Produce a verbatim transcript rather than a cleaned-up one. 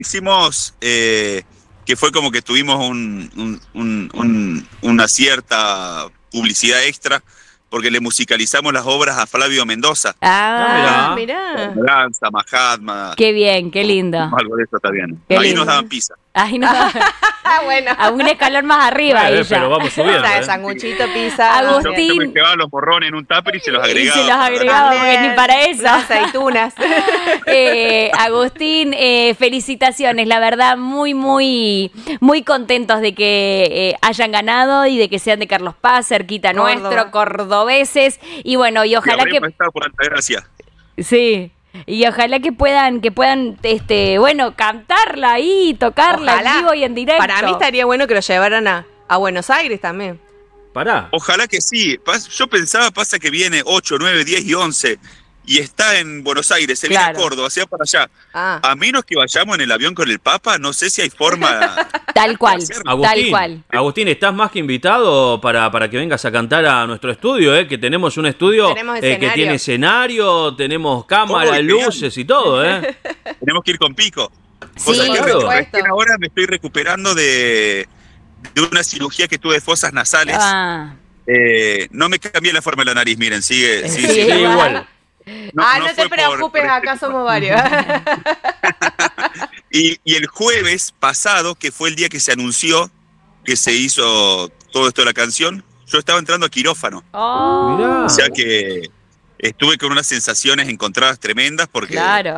hicimos, eh, que fue como que tuvimos un, un, un, un, una cierta publicidad extra, porque le musicalizamos las obras a Flavio Mendoza. Ah, Ah, mirá. Danza, Mahatma, Qué bien, qué lindo. algo de eso está bien. Qué Ahí lindo. nos daban pizza. Ay, no. Ah, bueno. A un escalón más arriba Eh, ahí ya. pero vamos subiendo, Ah, ¿eh? esa- Sanguchito, pizza. Agustín. Yo, yo me llevaba los morrones en un tupper y se los Y agregaba. se los para agregaba darle- porque ni para eso. Las aceitunas. Eh, Agustín, eh, felicitaciones, la verdad muy, muy, muy contentos de que eh, hayan ganado y de que sean de Carlos Paz, cerquita Córdoba. nuestro, cordobeses, y bueno, y Y ojalá habremos que, estado por Altagracia. sí, y ojalá que puedan, que puedan, este, bueno, cantarla ahí, tocarla Ojalá. en vivo y en directo. Para mí estaría bueno que lo llevaran a, a Buenos Aires también. Pará. Ojalá que sí. Pas- Yo pensaba, pasa que viene ocho, nueve, diez y once y está en Buenos Aires, se viene Claro. a Córdoba, se va para allá. Ah. A menos que vayamos en el avión con el Papa, no sé si hay forma. Tal cual, Hacerlo. tal Agustín, cual. Agustín, estás más que invitado para, para que vengas a cantar a nuestro estudio, ¿eh? Que tenemos un estudio Tenemos eh, que escenario. tiene escenario, tenemos cámara, Todo, luces y todo, ¿eh? Tenemos que ir con pico. Sí, Cosa que claro. re- recién ahora me estoy recuperando de, de una cirugía que tuve de fosas nasales. Ah, Eh, no me cambié la forma de la nariz, miren, sigue, Sí, sigue Sí, siendo- igual. ah, no, te fue por- preocupes, por acá este- somos varios. Y, y el jueves pasado, que fue el día que se anunció que se hizo todo esto de la canción, yo estaba entrando a quirófano. oh, Mirá. O sea que estuve con unas sensaciones encontradas tremendas porque claro.